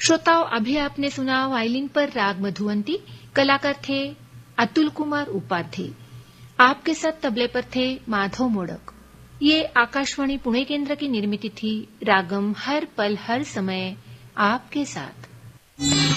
श्रोताओं, अभी आपने सुना वायलिन पर राग मधुवंती। कलाकार थे अतुल कुमार उपाध्ये। आपके साथ तबले पर थे माधव मोडक। ये आकाशवाणी पुणे केंद्र की निर्मित थी रागम हर पल हर समय आपके साथ।